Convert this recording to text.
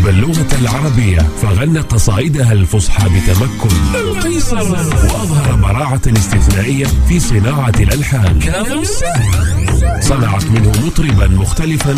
يحب اللغة العربية، فغنى قصائدها الفصحى بتمكن. القيصر، وأظهر براعة استثنائية في صناعة الألحان. صنعت منه مطربا مختلفا